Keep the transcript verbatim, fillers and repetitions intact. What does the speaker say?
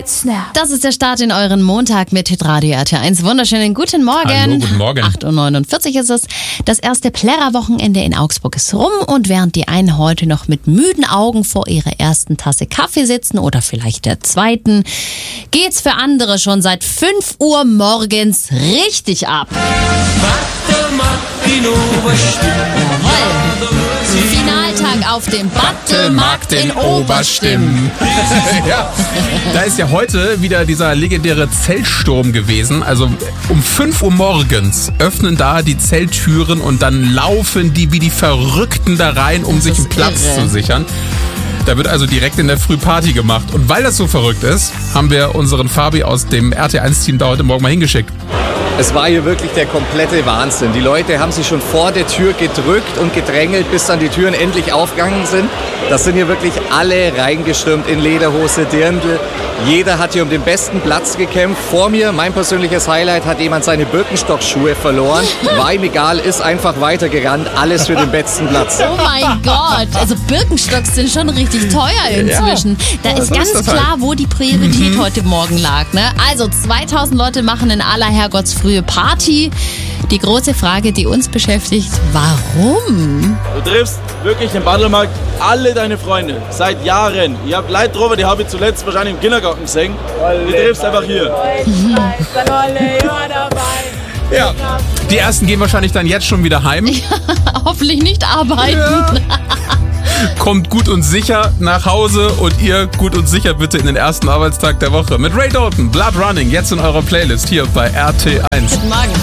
Snap. Das ist der Start in euren Montag mit Hitradio R T eins. Wunderschönen guten Morgen. Hallo, guten Morgen. acht Uhr neunundvierzig ist es. Das erste Plärrer-Wochenende in Augsburg ist rum und während die einen heute noch mit müden Augen vor ihrer ersten Tasse Kaffee sitzen oder vielleicht der zweiten, geht's für andere schon seit fünf Uhr morgens richtig ab. Finaltag auf dem Battelmarkt in Oberstimmen. Ja, da ist ja heute wieder dieser legendäre Zeltsturm gewesen. Also um fünf Uhr morgens öffnen da die Zelttüren und dann laufen die wie die Verrückten da rein, um sich einen Platz irre. zu sichern. Da wird also direkt in der Früh Party gemacht. Und weil das so verrückt ist, haben wir unseren Fabi aus dem R T eins Team da heute Morgen mal hingeschickt. Es war hier wirklich der komplette Wahnsinn. Die Leute haben sich schon vor der Tür gedrückt und gedrängelt, bis dann die Türen endlich aufgegangen sind. Das sind hier wirklich alle reingestürmt in Lederhose, Dirndl. Jeder hat hier um den besten Platz gekämpft. Vor mir, mein persönliches Highlight, hat jemand seine Birkenstock-Schuhe verloren. War ihm egal, ist einfach weitergerannt. Alles für den besten Platz. Oh mein Gott, also Birkenstocks sind schon richtig teuer inzwischen. Da ist so ganz ist das klar, halt. wo die Priorität heute Morgen lag. Ne? Also zweitausend Leute machen in aller Herrgottsfrühe Party. Die große Frage, die uns beschäftigt, warum? Du triffst wirklich im Battelmarkt alle deine Freunde, seit Jahren. Ich habe Leute drüber, die habe ich zuletzt wahrscheinlich im Kindergarten gesehen. Die triffst einfach hier. Ja. Die ersten gehen wahrscheinlich dann jetzt schon wieder heim. Hoffentlich nicht arbeiten. Ja. Kommt gut und sicher nach Hause und ihr gut und sicher bitte in den ersten Arbeitstag der Woche. Mit Ray Dalton, Blood Running, jetzt in eurer Playlist hier bei R T eins. Guten Morgen.